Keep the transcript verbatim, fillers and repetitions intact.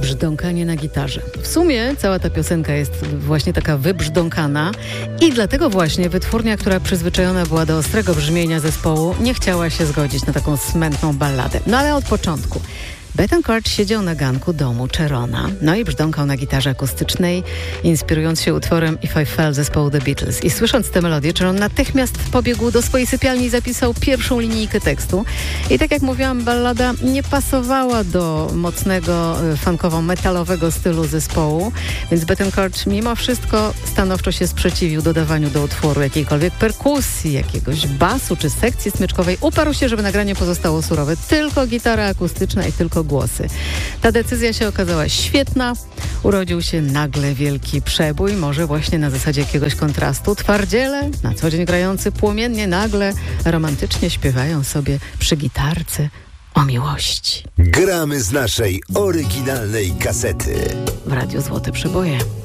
brzdąkanie na gitarze. W sumie cała ta piosenka jest właśnie taka wybrzdąkana i dlatego właśnie wytwórnia, która przyzwyczajona była do ostrego brzmienia zespołu, nie chciała się zgodzić na taką smętną balladę. No ale od początku. Bettencourt siedział na ganku domu Cherona, no i brzdąkał na gitarze akustycznej, inspirując się utworem If I Fell zespołu The Beatles. I słysząc tę melodię, Cheron natychmiast pobiegł do swojej sypialni i zapisał pierwszą linijkę tekstu. I tak jak mówiłam, ballada nie pasowała do mocnego, funkowo-metalowego stylu zespołu, więc Bettencourt mimo wszystko stanowczo się sprzeciwił dodawaniu do utworu jakiejkolwiek perkusji, jakiegoś basu czy sekcji smyczkowej. Uparł się, żeby nagranie pozostało surowe. Tylko gitara akustyczna i tylko głosy. Ta decyzja się okazała świetna. Urodził się nagle wielki przebój, może właśnie na zasadzie jakiegoś kontrastu. Twardziele, na co dzień grający płomiennie, nagle romantycznie śpiewają sobie przy gitarce o miłości. Gramy z naszej oryginalnej kasety. W Radiu Złote Przeboje.